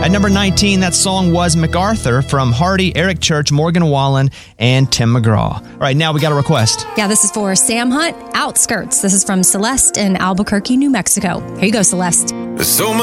At number 19, that song was MacArthur from Hardy, Eric Church, Morgan Wallen, and Tim McGraw. All right, now we got a request. Yeah, this is for Sam Hunt, Outskirts. This is from Celeste in Albuquerque, New Mexico. Here you go, Celeste. There's so much